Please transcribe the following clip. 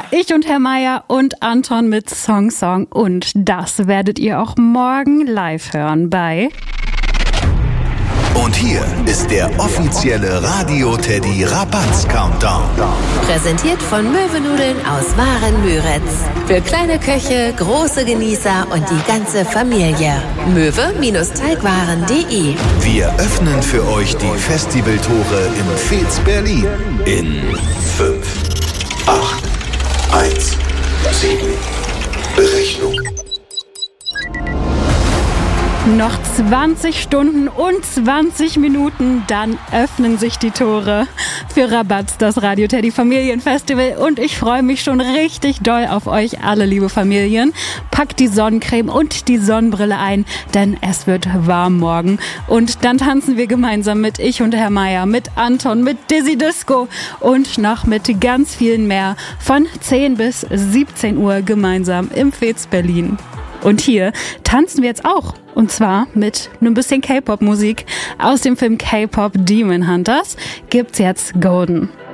ich und Herr Meier und Anton mit Song. Und das werdet ihr auch morgen live hören bei... Und hier ist der offizielle Radio Teddy Rabatz Countdown. Präsentiert von Möwenudeln aus Waren-Müritz. Für kleine Köche, große Genießer und die ganze Familie. Möwe-Teigwaren.de. Wir öffnen für euch die Festivaltore im Fez Berlin. In 5, 8, 1, 7. Berechnung. Noch 20 Stunden und 20 Minuten, dann öffnen sich die Tore für Rabatz, das Radio Teddy Familienfestival. Und ich freue mich schon richtig doll auf euch alle, liebe Familien. Packt die Sonnencreme und die Sonnenbrille ein, denn es wird warm morgen. Und dann tanzen wir gemeinsam mit ich und Herr Meier, mit Anton, mit Dizzy Disco und noch mit ganz vielen mehr von 10 bis 17 Uhr gemeinsam im Fez Berlin. Und hier tanzen wir jetzt auch. Und zwar mit einem bisschen K-Pop-Musik aus dem Film K-Pop Demon Hunters. Gibt's jetzt Golden.